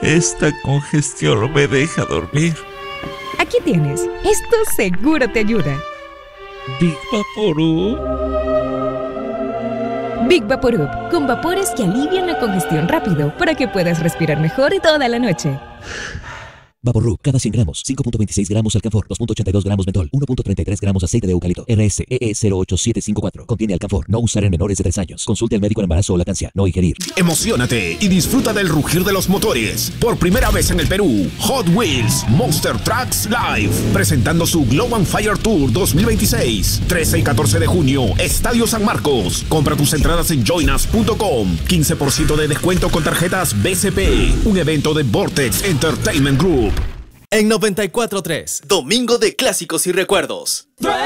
Esta congestión no me deja dormir. Aquí tienes. Esto seguro te ayuda. Big Vaporub. Big Vaporub, con vapores que alivian la congestión rápido para que puedas respirar mejor toda la noche. Vaporub, cada 100 gramos, 5.26 gramos alcanfor, 2.82 gramos mentol, 1.33 gramos aceite de eucalipto, RSEE 08754. Contiene alcanfor, no usar en menores de 3 años. Consulte al médico en embarazo o lactancia, no ingerir. Emociónate y disfruta del rugir de los motores. Por primera vez en el Perú, Hot Wheels Monster Trucks Live, presentando su Glow and Fire Tour 2026. 13 y 14 de junio, Estadio San Marcos. Compra tus entradas en joinas.com. 15% de descuento con tarjetas BCP. Un evento de Vortex Entertainment Group. En 94.3, Domingo de Clásicos y Recuerdos.